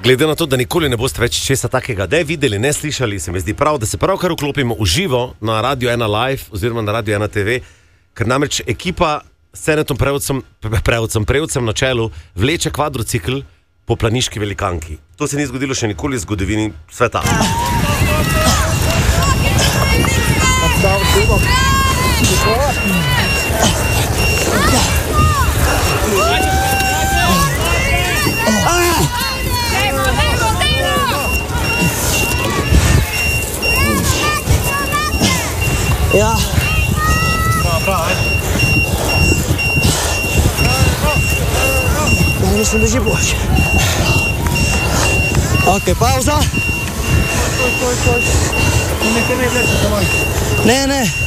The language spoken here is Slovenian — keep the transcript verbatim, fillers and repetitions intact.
Glede na to, da nikoli ne boste več česa takega ne videli, ne slišali, se mi zdi prav, da se pravkar vklopimo v živo na Radio ena Live oziroma na Radio ena T V, ker namreč ekipa s Senetom Prevcem, Prevcem, Prevcem na čelu vleče kvadrocikl po planiški velikanki. To se ni zgodilo še nikoli v zgodovini sveta. Ja. Ja, mislim, da že boljše. Ok, pauza. Ne, ne.